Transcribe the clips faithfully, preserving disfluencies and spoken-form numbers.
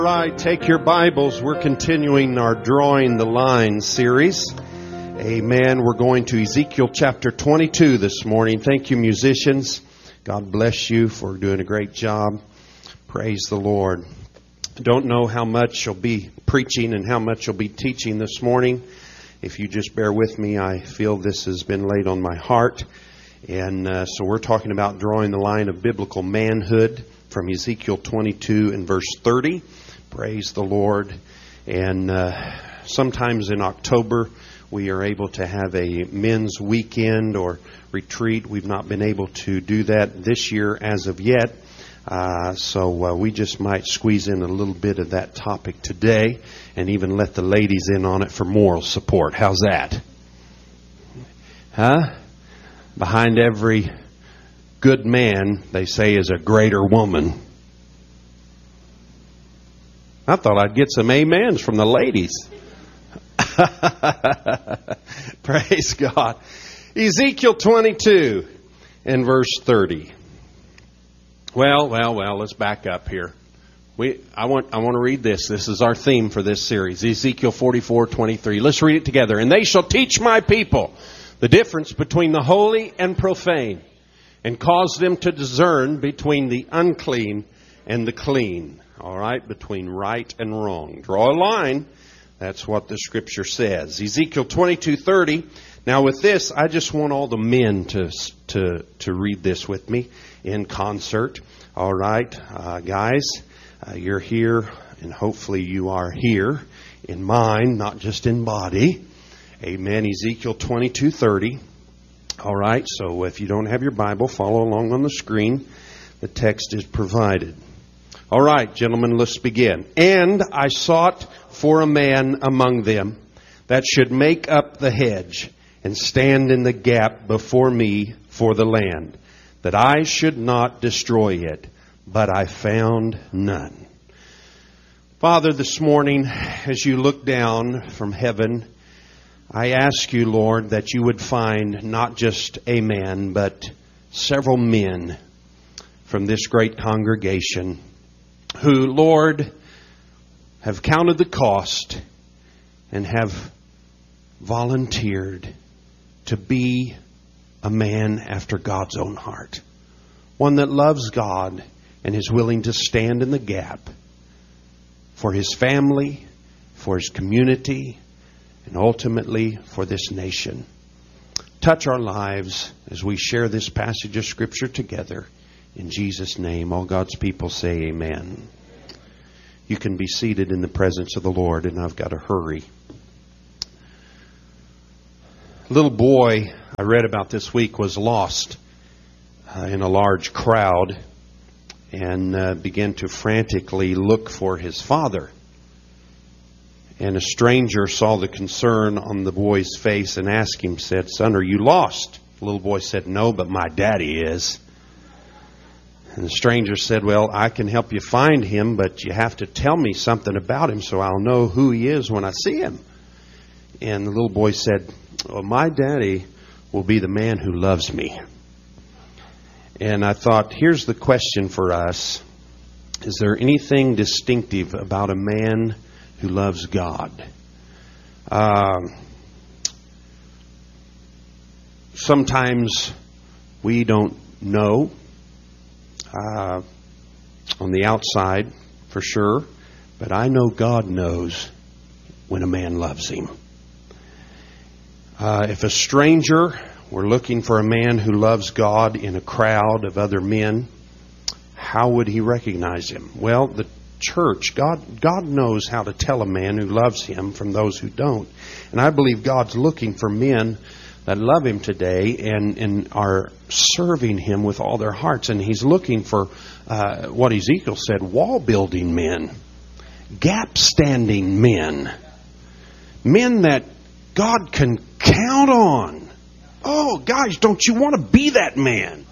All right, take your Bibles. We're continuing our Drawing the Line series. Amen. We're going to Ezekiel chapter twenty-two this morning. Thank you, musicians. God bless you for doing a great job. Praise the Lord. I don't know how much you'll be preaching and how much you'll be teaching this morning. If you just bear with me, I feel this has been laid on my heart. And uh, so we're talking about drawing the line of biblical manhood from Ezekiel twenty-two and verse thirty. Praise the Lord. And uh, sometimes in October, we are able to have a men's weekend or retreat. We've not been able to do that this year as of yet. Uh, so uh, we just might squeeze in a little bit of that topic today and even let the ladies in on it for moral support. How's that? Huh? Behind every good man, they say, is a greater woman. I thought I'd get some amens from the ladies. Praise God. Ezekiel twenty-two and verse thirty. Well, well, well, let's back up here. We, I want, I want to read this. This is our theme for this series. Ezekiel forty-four twenty-three. Let's read it together. And they shall teach my people the difference between the holy and profane, and cause them to discern between the unclean and the clean. All right, between right and wrong. Draw a line. That's what the Scripture says. Ezekiel twenty-two thirty. Now with this, I just want all the men to to to read this with me in concert. All right, uh, guys, uh, you're here, and hopefully you are here in mind, not just in body. Amen. Ezekiel twenty-two thirty. All right, so if you don't have your Bible, follow along on the screen. The text is provided. All right, gentlemen, let's begin. And I sought for a man among them that should make up the hedge and stand in the gap before me for the land, that I should not destroy it, but I found none. Father, this morning, as you look down from heaven, I ask you, Lord, that you would find not just a man, but several men from this great congregation who, Lord, have counted the cost and have volunteered to be a man after God's own heart. One that loves God and is willing to stand in the gap for his family, for his community, and ultimately for this nation. Touch our lives as we share this passage of Scripture together. In Jesus' name, all God's people say amen. You can be seated in the presence of the Lord, and I've got to hurry. A little boy I read about this week was lost uh, in a large crowd and uh, began to frantically look for his father. And a stranger saw the concern on the boy's face and asked him, said, "Son, are you lost?" The little boy said, "No, but my daddy is." And the stranger said, "Well, I can help you find him, but you have to tell me something about him so I'll know who he is when I see him." And the little boy said, "Well, my daddy will be the man who loves me." And I thought, here's the question for us. Is there anything distinctive about a man who loves God? Um, sometimes we don't know. Uh, on the outside, for sure. But I know God knows when a man loves him. Uh, if a stranger were looking for a man who loves God in a crowd of other men, how would he recognize him? Well, the church, God, God knows how to tell a man who loves him from those who don't. And I believe God's looking for men that love him today and, and are serving him with all their hearts. And he's looking for uh, what Ezekiel said, wall-building men, gap-standing men, men that God can count on. Oh, guys, don't you want to be that man?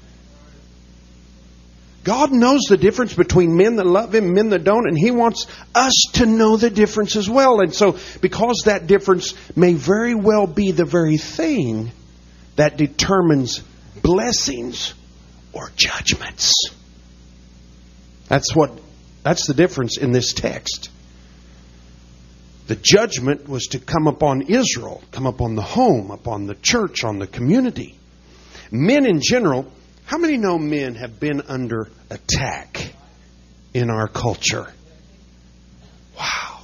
God knows the difference between men that love him and men that don't, and he wants us to know the difference as well. And so, because that difference may very well be the very thing that determines blessings or judgments. That's what That's the difference in this text. The judgment was to come upon Israel, come upon the home, upon the church, on the community. Men in general, how many know men have been under attack in our culture? Wow.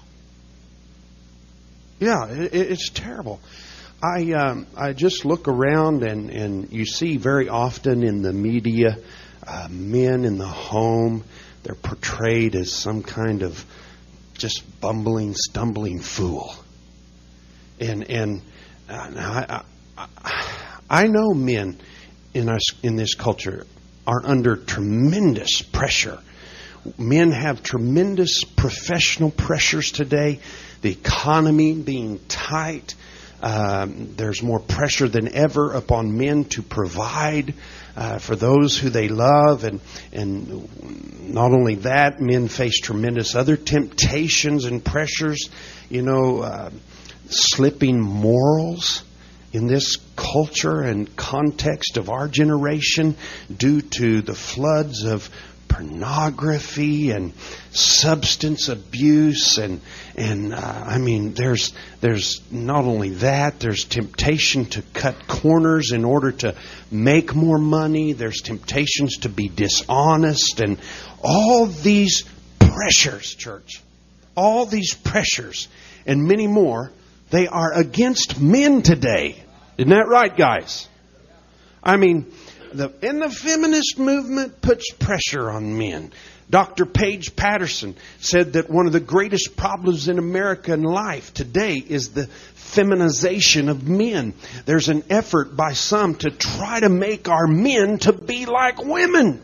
Yeah, it, it's terrible. I um, I just look around and, and you see very often in the media, uh, men in the home, they're portrayed as some kind of just bumbling, stumbling fool. And and uh, now I, I I know men in us in this culture are under tremendous pressure. Men have tremendous professional pressures today. The economy being tight. Um, there's more pressure than ever upon men to provide uh, for those who they love. And, and not only that, men face tremendous other temptations and pressures. You know, uh, slipping morals in this culture and context of our generation due to the floods of pornography and substance abuse and and uh, I mean there's there's not only that, there's temptation to cut corners in order to make more money. There's temptations to be dishonest, and all these pressures, church, all these pressures and many more, they are against men today. Isn't that right, guys? I mean, The, and the feminist movement puts pressure on men. Doctor Paige Patterson said that one of the greatest problems in American life today is the feminization of men. There's an effort by some to try to make our men to be like women.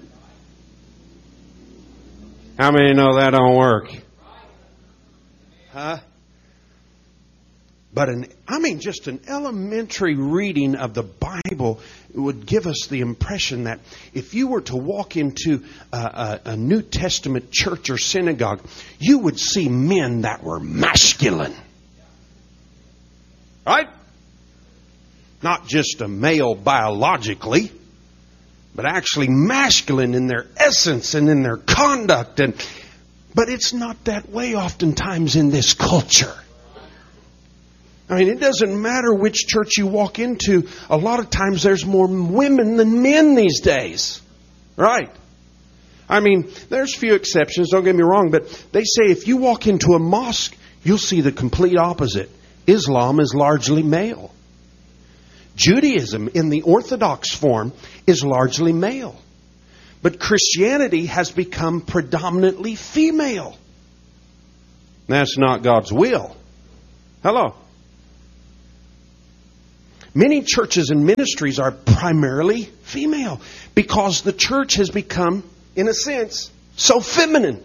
How many know that don't work? Huh? But an, I mean, just an elementary reading of the Bible would give us the impression that if you were to walk into a, a, a New Testament church or synagogue, you would see men that were masculine. Right? Not just a male biologically, but actually masculine in their essence and in their conduct. And but it's not that way oftentimes in this culture. I mean, it doesn't matter which church you walk into. A lot of times there's more women than men these days. Right? I mean, there's few exceptions, don't get me wrong, but they say if you walk into a mosque, you'll see the complete opposite. Islam is largely male. Judaism in the Orthodox form is largely male. But Christianity has become predominantly female. That's not God's will. Hello? Many churches and ministries are primarily female because the church has become, in a sense, so feminine.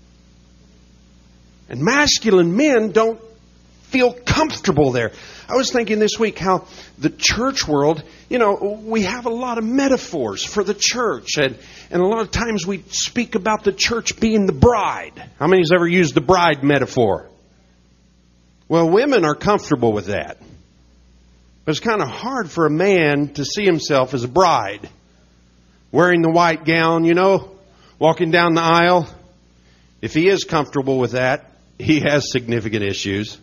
And masculine men don't feel comfortable there. I was thinking this week how the church world, you know, we have a lot of metaphors for the church. And, and a lot of times we speak about the church being the bride. How many has ever used the bride metaphor? Well, women are comfortable with that. But it's kind of hard for a man to see himself as a bride. Wearing the white gown, you know, walking down the aisle. If he is comfortable with that, he has significant issues.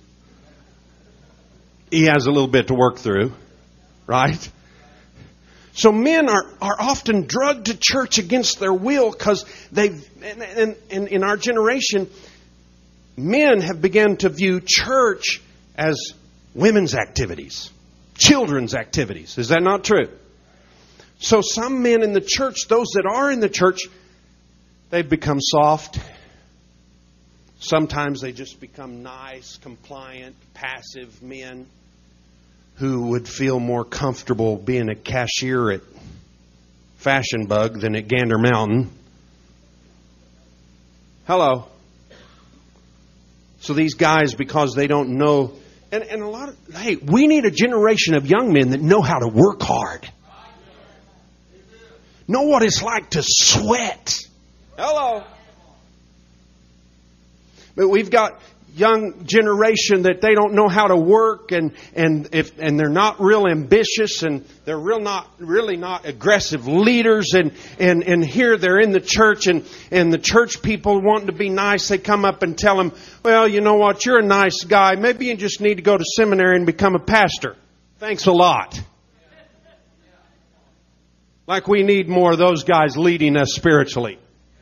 He has a little bit to work through, right? So men are, are often drugged to church against their will because they've, and, and in our generation, men have begun to view church as women's activities. Children's activities. Is that not true? So some men in the church, those that are in the church, they've become soft. Sometimes they just become nice, compliant, passive men who would feel more comfortable being a cashier at Fashion Bug than at Gander Mountain. Hello. So these guys, because they don't know. And, and a lot of, hey, we need a generation of young men that know how to work hard. Know what it's like to sweat. Hello. But we've got young generation that they don't know how to work, and and if and they're not real ambitious, and they're real not really not aggressive leaders, and and and here they're in the church, and and the church people wanting to be nice, they come up and tell them, well, you know what, you're a nice guy, maybe you just need to go to seminary and become a pastor. Thanks a lot. Like we need more of those guys leading us spiritually.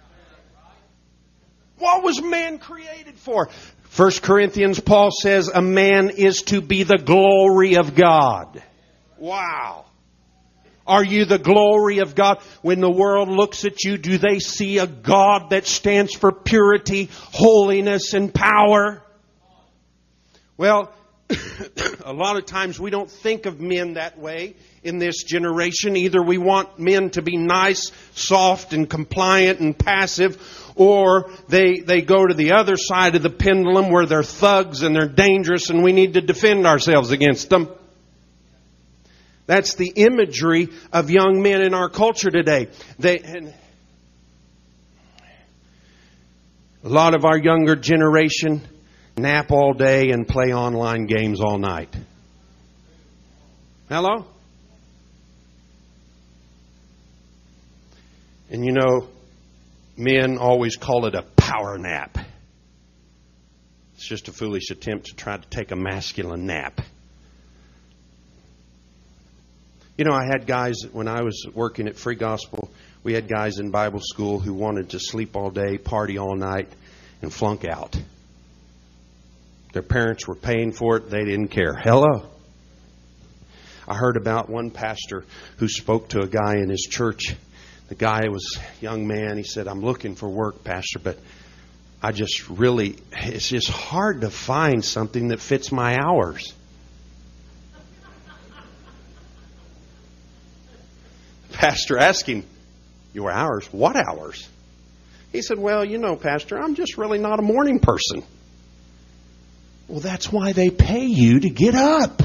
What was man created for? First Corinthians, Paul says, a man is to be the glory of God. Wow. Are you the glory of God? When the world looks at you, do they see a God that stands for purity, holiness, and power? Well, a lot of times we don't think of men that way in this generation. Either we want men to be nice, soft, and compliant and passive, or they they go to the other side of the pendulum where they're thugs and they're dangerous and we need to defend ourselves against them. That's the imagery of young men in our culture today. They, and a lot of our younger generation nap all day and play online games all night. Hello? And you know, men always call it a power nap. It's just a foolish attempt to try to take a masculine nap. You know, I had guys, when I was working at Free Gospel, we had guys in Bible school who wanted to sleep all day, party all night, and flunk out. Their parents were paying for it. They didn't care. Hello? I heard about one pastor who spoke to a guy in his church. The guy was a young man. He said, I'm looking for work, Pastor, but I just really, it's just hard to find something that fits my hours. Pastor asked him, your hours? What hours? He said, well, you know, Pastor, I'm just really not a morning person. Well, that's why they pay you to get up.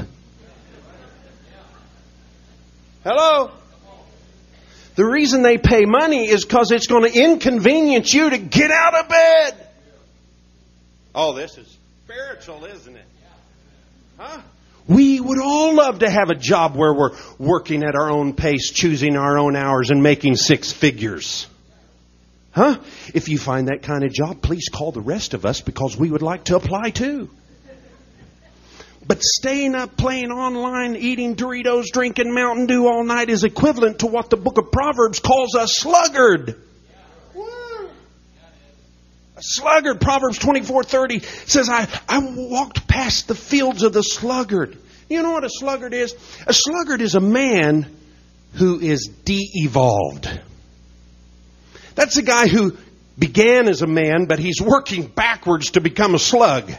Hello? The reason they pay money is because it's going to inconvenience you to get out of bed. Oh, this is spiritual, isn't it? Huh? We would all love to have a job where we're working at our own pace, choosing our own hours, and making six figures. Huh? If you find that kind of job, please call the rest of us because we would like to apply too. But staying up, playing online, eating Doritos, drinking Mountain Dew all night is equivalent to what the book of Proverbs calls a sluggard. A sluggard, Proverbs twenty-four thirty says, I, I walked past the fields of the sluggard. You know what a sluggard is? A sluggard is a man who is de-evolved. That's a guy who began as a man, but he's working backwards to become a slug.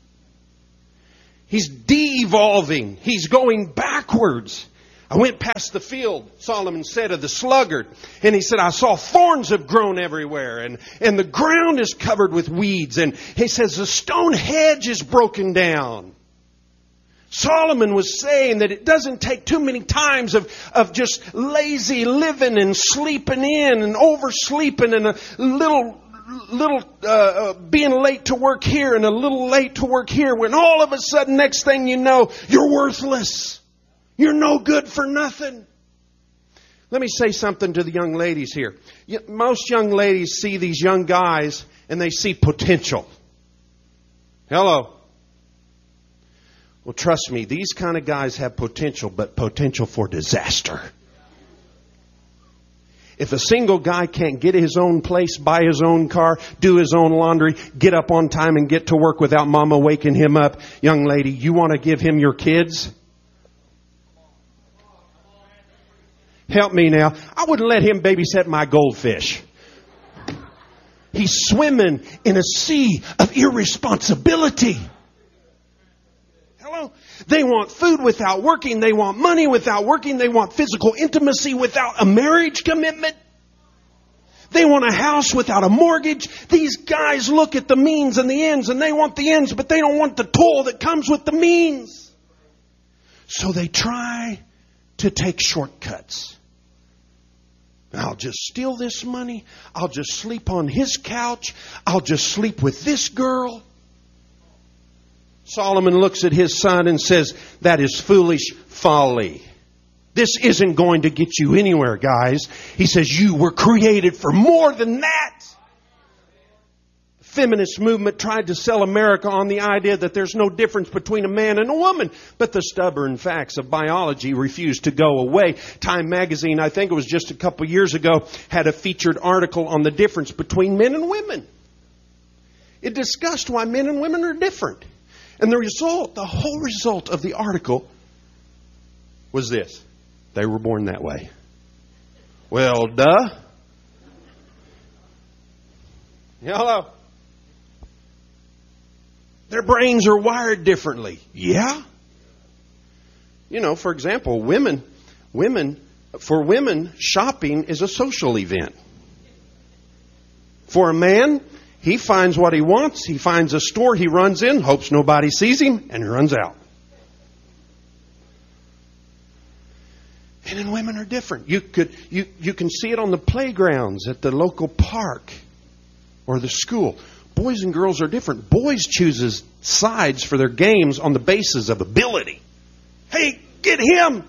He's de-evolving. He's going backwards. I went past the field, Solomon said, of the sluggard. And he said, I saw thorns have grown everywhere. And, and the ground is covered with weeds. And he says, the stone hedge is broken down. Solomon was saying that it doesn't take too many times of, of just lazy living and sleeping in and oversleeping and a little... little uh, uh, being late to work here and a little late to work here, when all of a sudden, next thing you know, you're worthless. You're no good for nothing. Let me say something to the young ladies here. Most young ladies see these young guys and they see potential. Hello. Well, trust me, these kind of guys have potential, but potential for disaster. If a single guy can't get his own place, buy his own car, do his own laundry, get up on time and get to work without mama waking him up, young lady, you want to give him your kids? Help me now. I wouldn't let him babysit my goldfish. He's swimming in a sea of irresponsibility. Hello? They want food without working. They want money without working. They want physical intimacy without a marriage commitment. They want a house without a mortgage. These guys look at the means and the ends, and they want the ends, but they don't want the toil that comes with the means. So they try to take shortcuts. I'll just steal this money. I'll just sleep on his couch. I'll just sleep with this girl. Solomon looks at his son and says, that is foolish folly. This isn't going to get you anywhere, guys. He says, you were created for more than that. The feminist movement tried to sell America on the idea that there's no difference between a man and a woman. But the stubborn facts of biology refused to go away. Time magazine, I think it was just a couple years ago, had a featured article on the difference between men and women. It discussed why men and women are different. And the result, the whole result of the article was this. They were born that way. Well, duh. Hello. Their brains are wired differently. Yeah. You know, for example, women, women, for women, shopping is a social event. For a man, he finds what he wants. He finds a store he runs in, hopes nobody sees him, and he runs out. Men and women are different. You could you you can see it on the playgrounds at the local park or the school. Boys and girls are different. Boys chooses sides for their games on the basis of ability. Hey, get him!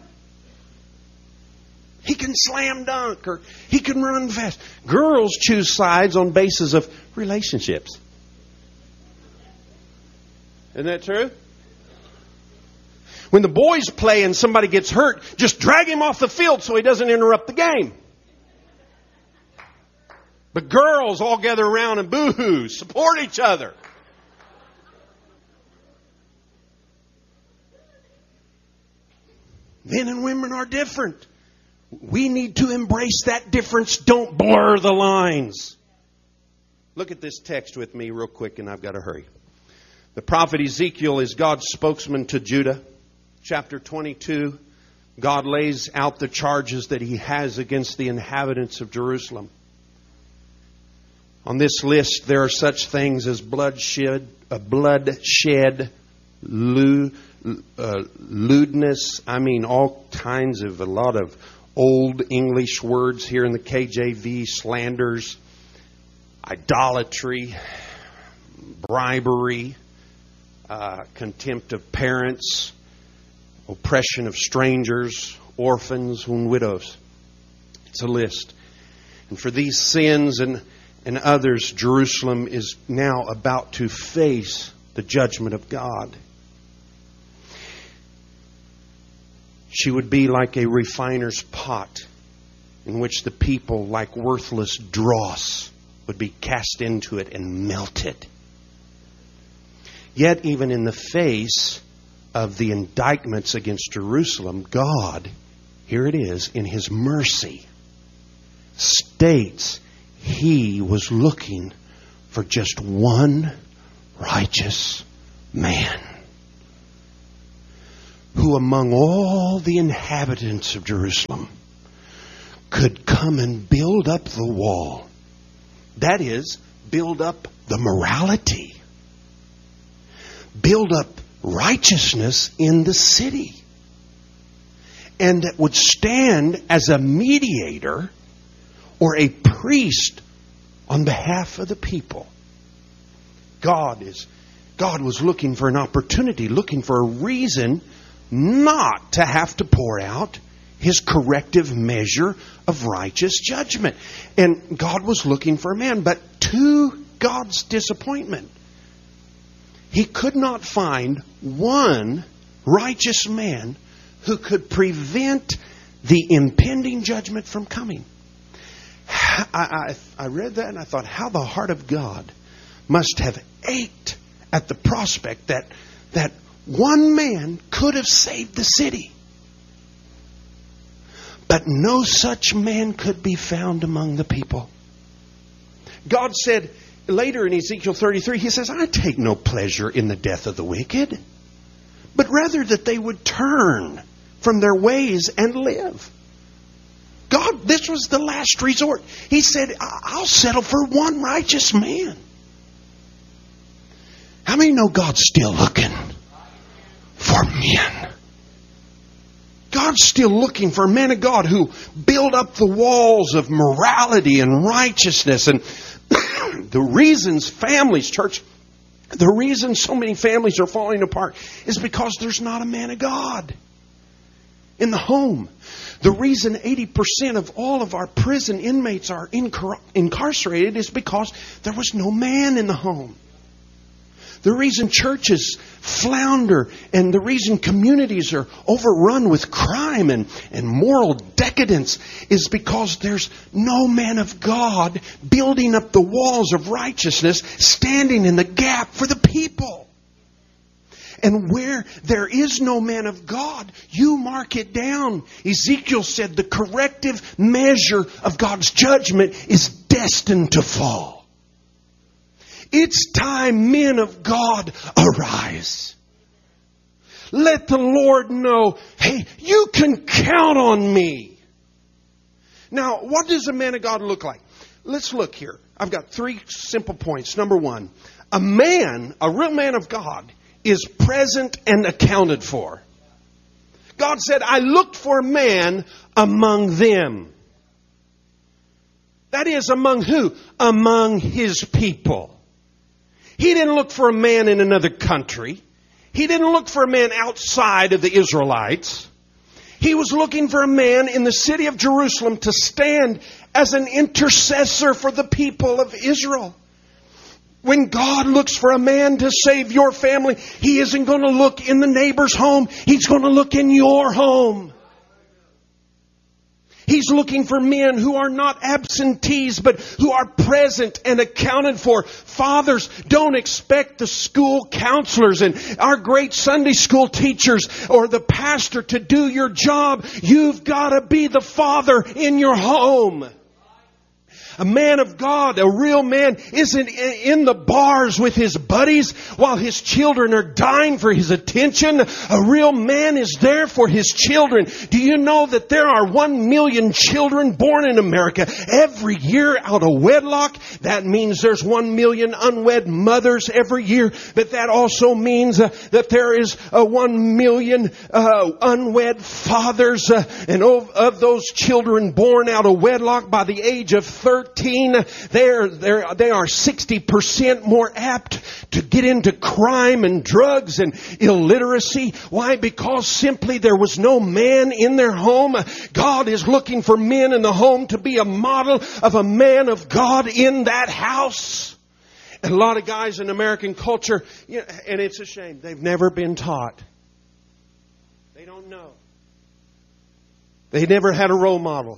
He can slam dunk or he can run fast. Girls choose sides on basis of relationships. Isn't that true? When the boys play and somebody gets hurt, just drag him off the field so he doesn't interrupt the game. But girls all gather around and boo-hoo, support each other. Men and women are different. We need to embrace that difference. Don't blur the lines. Look at this text with me real quick, and I've got to hurry. The prophet Ezekiel is God's spokesman to Judah. Chapter twenty-two, God lays out the charges that He has against the inhabitants of Jerusalem. On this list, there are such things as bloodshed, uh, bloodshed, lewd, uh, lewdness. I mean, all kinds of, a lot of old English words here in the K J V, slanders, idolatry, bribery, uh, contempt of parents, oppression of strangers, orphans, and widows. It's a list. And for these sins and, and others, Jerusalem is now about to face the judgment of God. She would be like a refiner's pot in which the people, like worthless dross, would be cast into it and melted. Yet even in the face of the indictments against Jerusalem, God, here it is, in His mercy, states He was looking for just one righteous man who among all the inhabitants of Jerusalem could come and build up the wall. That is, build up the morality. Build up righteousness in the city. And that would stand as a mediator or a priest on behalf of the people. God is God was looking for an opportunity, looking for a reason not to have to pour out His corrective measure of righteous judgment. And God was looking for a man, but to God's disappointment, He could not find one righteous man who could prevent the impending judgment from coming. I, I, I read that and I thought, how the heart of God must have ached at the prospect that, that one man could have saved the city. But no such man could be found among the people. God said later in Ezekiel thirty-three, He says, I take no pleasure in the death of the wicked, but rather that they would turn from their ways and live. God, this was the last resort. He said, I'll settle for one righteous man. How many know God's still looking for men? God God's still looking for men of God who build up the walls of morality and righteousness. And the reasons families, church, the reason so many families are falling apart is because there's not a man of God in the home. The reason eighty percent of all of our prison inmates are incar- incarcerated is because there was no man in the home. The reason churches flounder and the reason communities are overrun with crime and, and moral decadence is because there's no man of God building up the walls of righteousness, standing in the gap for the people. And where there is no man of God, you mark it down. Ezekiel said the corrective measure of God's judgment is destined to fall. It's time, men of God, arise. Let the Lord know, hey, you can count on me. Now, what does a man of God look like? Let's look here. I've got three simple points. Number one, a man, a real man of God, is present and accounted for. God said, I looked for a man among them. That is, among who? Among His people. He didn't look for a man in another country. He didn't look for a man outside of the Israelites. He was looking for a man in the city of Jerusalem to stand as an intercessor for the people of Israel. When God looks for a man to save your family, He isn't going to look in the neighbor's home. He's going to look in your home. He's looking for men who are not absentees, but who are present and accounted for. Fathers, don't expect the school counselors and our great Sunday school teachers or the pastor to do your job. You've got to be the father in your home. A man of God, a real man, isn't in the bars with his buddies while his children are dying for his attention. A real man is there for his children. Do you know that there are one million children born in America every year out of wedlock? That means there's one million unwed mothers every year. But that also means uh, that there is uh, one million uh, unwed fathers. Uh, and of, of those children born out of wedlock by the age of thirteen, They're, they're, they are sixty percent more apt to get into crime and drugs and illiteracy. Why? Because simply there was no man in their home. God is looking for men in the home to be a model of a man of God in that house. And a lot of guys in American culture, you know, and it's a shame, they've never been taught. They don't know. They never had a role model.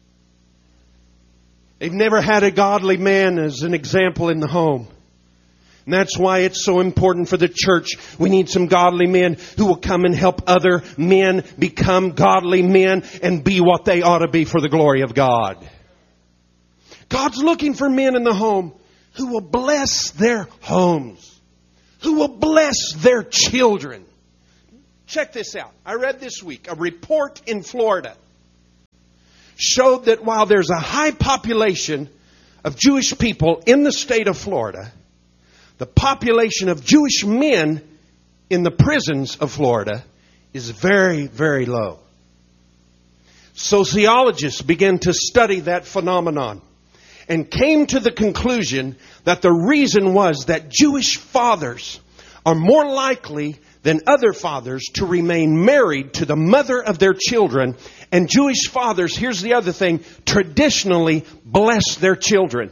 They've never had a godly man as an example in the home. And that's why it's so important for the church. We need some godly men who will come and help other men become godly men and be what they ought to be for the glory of God. God's looking for men in the home who will bless their homes, who will bless their children. Check this out. I read this week a report in Florida showed that while there's a high population of Jewish people in the state of Florida, the population of Jewish men in the prisons of Florida is very, very low. Sociologists began to study that phenomenon and came to the conclusion that the reason was that Jewish fathers are more likely than other fathers to remain married to the mother of their children. And Jewish fathers, here's the other thing, traditionally bless their children.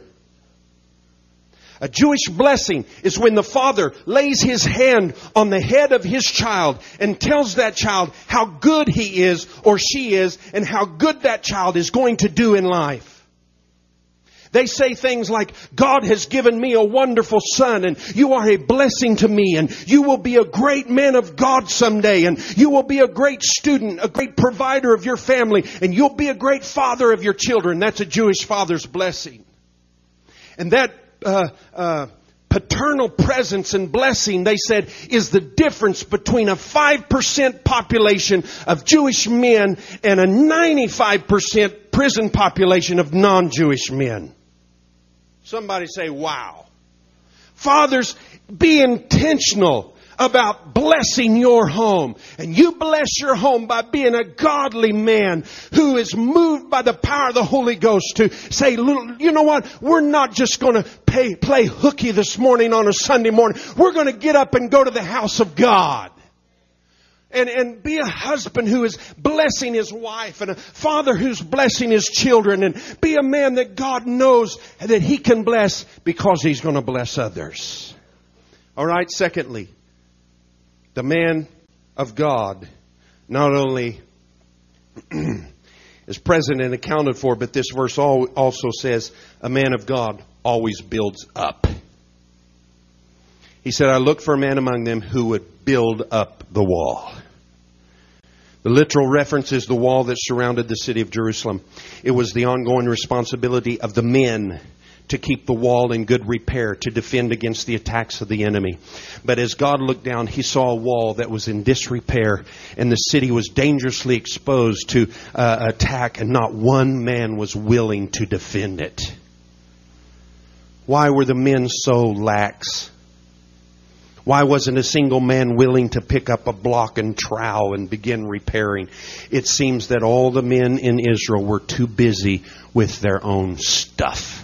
A Jewish blessing is when the father lays his hand on the head of his child and tells that child how good he is or she is and how good that child is going to do in life. They say things like, God has given me a wonderful son and you are a blessing to me and you will be a great man of God someday and you will be a great student, a great provider of your family and you'll be a great father of your children. That's a Jewish father's blessing. And that uh, uh, paternal presence and blessing, they said, is the difference between a five percent population of Jewish men and a ninety-five percent prison population of non-Jewish men. Somebody say, wow. Fathers, be intentional about blessing your home. And you bless your home by being a godly man who is moved by the power of the Holy Ghost to say, you know what? We're not just going to pay, play hooky this morning on a Sunday morning. We're going to get up and go to the house of God. And, and be a husband who is blessing his wife, and a father who's blessing his children, and be a man that God knows that he can bless because he's going to bless others. All right. Secondly, the man of God not only is present and accounted for, but this verse also says a man of God always builds up. He said, I looked for a man among them who would build up the wall. The literal reference is the wall that surrounded the city of Jerusalem. It was the ongoing responsibility of the men to keep the wall in good repair, to defend against the attacks of the enemy. But as God looked down, He saw a wall that was in disrepair, and the city was dangerously exposed to uh, attack, and not one man was willing to defend it. Why were the men so lax? Why wasn't a single man willing to pick up a block and trowel and begin repairing? It seems that all the men in Israel were too busy with their own stuff.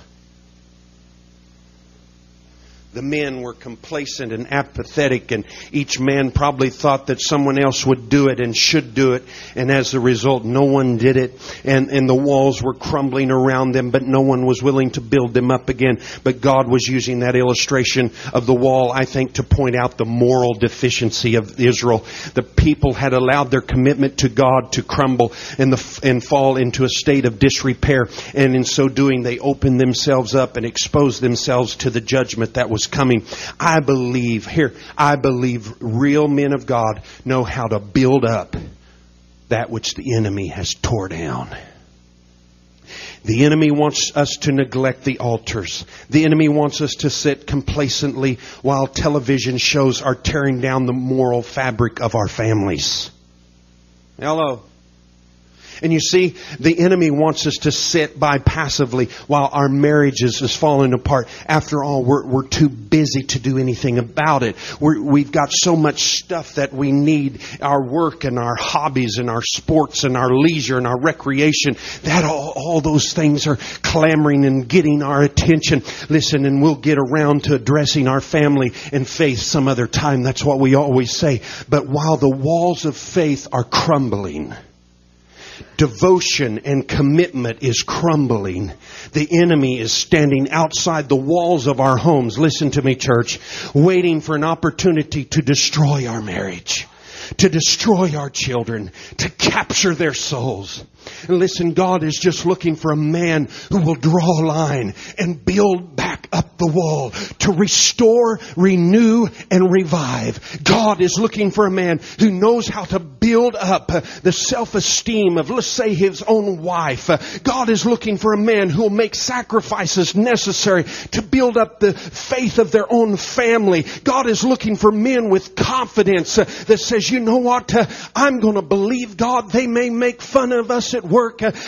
The men were complacent and apathetic, and each man probably thought that someone else would do it and should do it. And as a result, no one did it. And, and the walls were crumbling around them, but no one was willing to build them up again. But God was using that illustration of the wall, I think, to point out the moral deficiency of Israel. The people had allowed their commitment to God to crumble and, the, and fall into a state of disrepair. And in so doing, they opened themselves up and exposed themselves to the judgment that was coming. I believe, here, I believe real men of God know how to build up that which the enemy has tore down. The enemy wants us to neglect the altars. The enemy wants us to sit complacently while television shows are tearing down the moral fabric of our families. Hello. And you see, the enemy wants us to sit by passively while our marriages is falling apart. After all, we're, we're too busy to do anything about it. We're, we've got so much stuff that we need, our work and our hobbies and our sports and our leisure and our recreation, that all, all those things are clamoring and getting our attention. Listen, and we'll get around to addressing our family and faith some other time. That's what we always say. But while the walls of faith are crumbling, devotion and commitment is crumbling, the enemy is standing outside the walls of our homes. Listen to me, church. Waiting for an opportunity to destroy our marriage, to destroy our children, to capture their souls. And listen, God is just looking for a man who will draw a line and build back up the wall, to restore, renew, and revive. God is looking for a man who knows how to build up the self-esteem of, let's say, his own wife. God is looking for a man who will make sacrifices necessary to build up the faith of their own family. God is looking for men with confidence that says, you know what, I'm going to believe God. They may make fun of us at work.